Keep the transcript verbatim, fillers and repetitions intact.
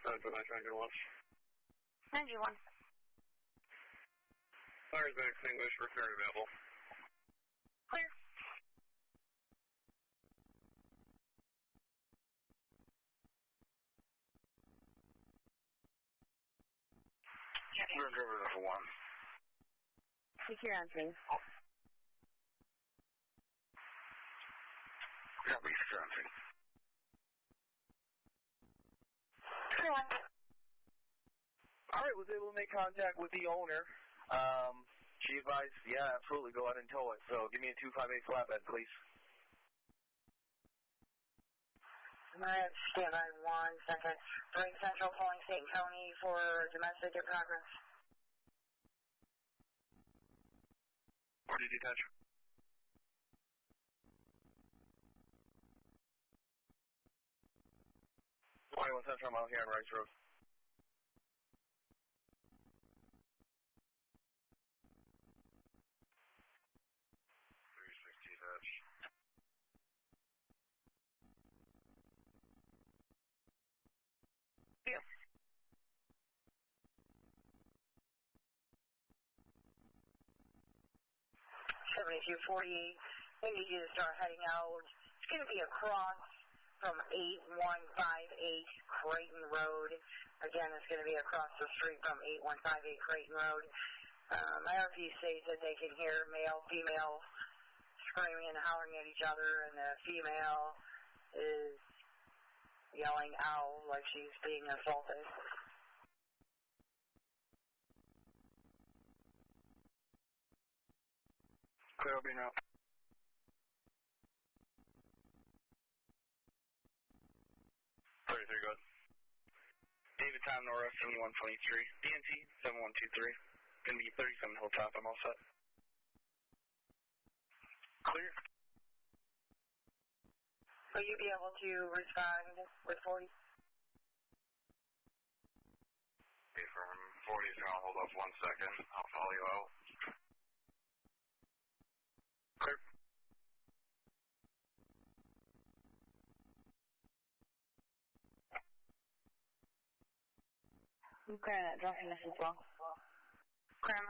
That's what I tried to watch. ninety-one. Fire's been extinguished. Repair available. Clear. We're driver level one. Secure entry. Copy, secure entry. Clear one. All right, was able to make contact with the owner. Um, she advised, yeah, absolutely, go ahead and tow it. So give me a two five eight flatbed, please. Alright, stand by one second. Bring Central calling Saint County for domestic in progress. Where did you touch? twenty-one Central, I'm out here on Rice Road. three sixty touch. Yeah. seventy-two forty-eight. We need you to start heading out. It's going to be across from eight one five eight Creighton Road. Again, it's going to be across the street from eight one five eight Creighton Road. Um, I R P states that they can hear male, female screaming and howling at each other, and the female is yelling ow like she's being assaulted. Clear will be now. thirty-three, good. David Tom Nora, seventy-one twenty-three. D N T, seven one two three. Gonna be thirty-seven Hilltop, I'm all set. Clear. Will you be able to respond with forty? Okay, from forty is gonna hold off one second. I'll follow you out. Clear. I'm clearing that drunken as well. Clear.